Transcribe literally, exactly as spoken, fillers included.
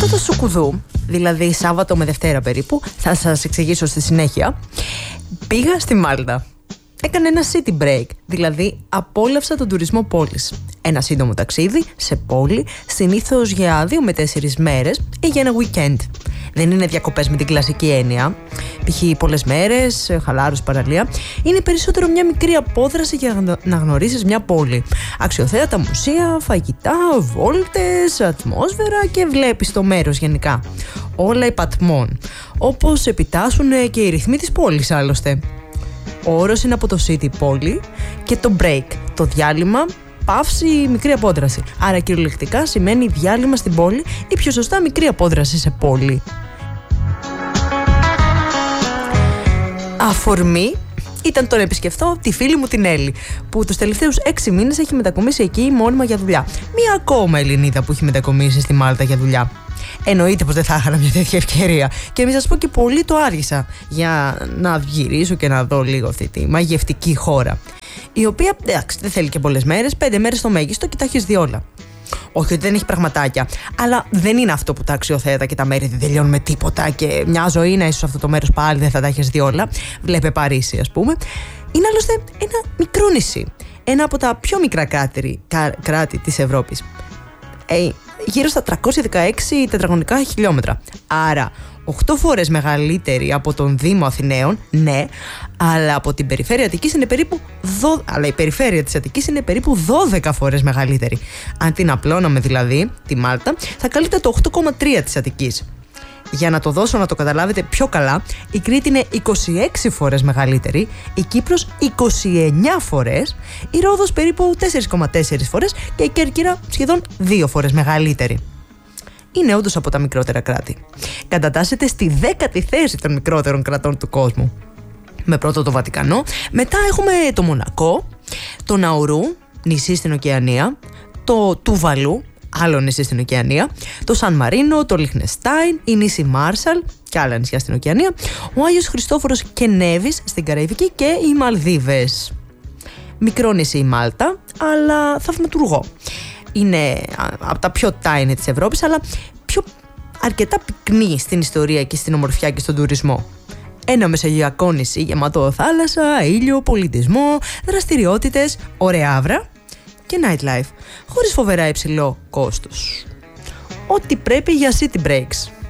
Αυτό το σουκουδού, δηλαδή Σάββατο με Δευτέρα περίπου, θα σας εξηγήσω στη συνέχεια, πήγα στη Μάλτα. Έκανα ένα city break, δηλαδή απόλαυσα τον τουρισμό πόλης. Ένα σύντομο ταξίδι σε πόλη, συνήθως για δύο με τέσσερις μέρες ή για ένα weekend. Δεν είναι διακοπές με την κλασική έννοια, π.χ. πολλές μέρες, χαλάρωση, παραλία. Είναι περισσότερο μια μικρή απόδραση για να γνωρίσεις μια πόλη. Αξιοθέατα μουσεία, φαγητά, βόλτες, ατμόσφαιρα και βλέπεις το μέρος γενικά. Όλα υπατμών, όπως επιτάσσουν και οι ρυθμοί της πόλης άλλωστε. Ο όρος είναι από το city πόλη και το break, το διάλειμμα, παύση, μικρή απόδραση. Άρα κυριολεκτικά σημαίνει διάλειμμα στην πόλη ή πιο σωστά μικρή απόδραση σε πόλη. Αφορμή ήταν το να επισκεφθώ τη φίλη μου την Έλλη, που τους τελευταίους έξι μήνες έχει μετακομίσει εκεί μόνιμα για δουλειά. Μία ακόμα Ελληνίδα που έχει μετακομίσει στη Μάλτα για δουλειά. Εννοείται πως δεν θα είχα μια τέτοια ευκαιρία. Και μην σας πω και πολύ το άργησα για να γυρίσω και να δω λίγο αυτή τη μαγευτική χώρα. Η οποία, εντάξει, δεν θέλει και πολλές μέρες, πέντε μέρες στο μέγιστο και τα έχεις δει όλα. Όχι ότι δεν έχει πραγματάκια, αλλά δεν είναι αυτό που τα αξιοθέατα και τα μέρη δεν τελειώνουν με τίποτα και μια ζωή να είσαι σε αυτό το μέρος πάλι δεν θα τα έχεις δει όλα. Βλέπε Παρίσι, ας πούμε. Είναι άλλωστε ένα μικρό νησί. Ένα από τα πιο μικρά κράτη, κράτη της Ευρώπης. Ε, γύρω στα τριακόσια δεκαέξι τετραγωνικά χιλιόμετρα. Άρα, οκτώ φορές μεγαλύτερη από τον Δήμο Αθηναίων, ναι, αλλά από την περιφέρεια Αττικής είναι περίπου δω... αλλά η περιφέρεια της Αττικής είναι περίπου δώδεκα φορές μεγαλύτερη. Αν την απλώναμε δηλαδή, τη Μάλτα, θα καλύπτε το οκτώ κόμμα τρία της Αττικής. Για να το δώσω να το καταλάβετε πιο καλά, η Κρήτη είναι είκοσι έξι φορές μεγαλύτερη, η Κύπρος είκοσι εννιά φορές, η Ρόδος περίπου τέσσερα κόμμα τέσσερα φορές και η Κέρκυρα σχεδόν δύο φορές μεγαλύτερη. Είναι όντως από τα μικρότερα κράτη. Κατατάσσεται στη δέκατη θέση των μικρότερων κρατών του κόσμου. Με πρώτο το Βατικανό, μετά έχουμε το Μονακό, το Ναουρού, νησί στην Οκεανία, το Τουβαλού, άλλο νησί στην Οκεανία, το Σαν Μαρίνο, το Λιχνεστάιν, η νήσι Μάρσαλ και άλλα νησιά στην Οκεανία, ο Άγιος Χριστόφορος και Νέβης στην Καραϊβική και οι Μαλδίβες. Μικρό νησί η Μάλτα, αλλά θαυματουργό. Είναι από τα πιο tiny της Ευρώπης, αλλά πιο αρκετά πυκνή στην ιστορία και στην ομορφιά και στον τουρισμό. Ένα μεσογειακό νησί γεμάτο θάλασσα, ήλιο, πολιτισμό, δραστηριότητες, ωραία άβρα και nightlife, χωρίς φοβερά υψηλό κόστος. Ό,τι πρέπει για city breaks.